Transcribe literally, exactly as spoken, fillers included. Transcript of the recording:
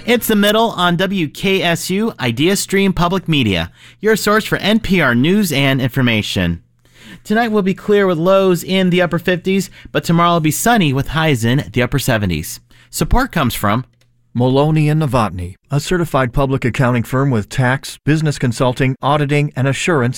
It's The Middle on W K S U Idea Stream Public Media, your source for N P R news and information. Tonight will be clear with lows in the upper fifties, but tomorrow will be sunny with highs in the upper seventies. Support comes from Maloney and Novotny, a certified public accounting firm with tax, business consulting, auditing, and assurance